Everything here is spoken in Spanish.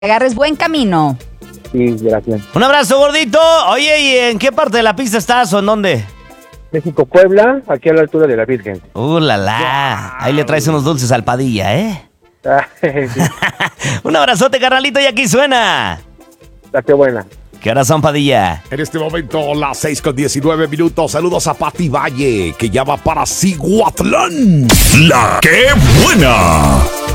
agarres buen camino. Sí, gracias. Un abrazo, gordito. Oye, ¿y en qué parte de la pista estás o en dónde? México, Puebla, aquí a la altura de la Virgen. La la. Ahí le traes unos dulces al Padilla, ¿eh? Sí, Un abrazote, carnalito, y aquí suena. la que buena. ¿Qué horas son, Padilla? En este momento, las 6:19. Saludos a Pati Valle, que ya va para Cihuatlán. La que buena.